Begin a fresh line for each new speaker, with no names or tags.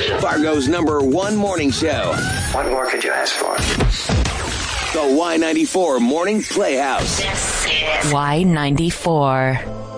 Fargo's #1 morning show.
What more could you ask for?
The Y94 Morning Playhouse.
Y94.